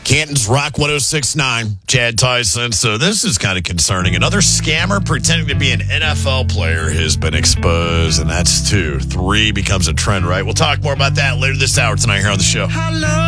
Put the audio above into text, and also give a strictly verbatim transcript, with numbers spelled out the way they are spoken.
Canton's Rock one oh six point nine, Chad Tyson. So this is kind of concerning. Another scammer pretending to be an N F L player has been exposed, and that's two. Three becomes a trend, right? We'll talk more about that later this hour tonight here on the show.